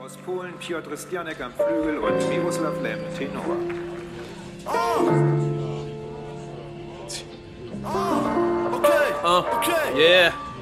Aus Polen Piotr Stianek am Flügel und Miroslav Lem, Tenor. Okay. Yeah.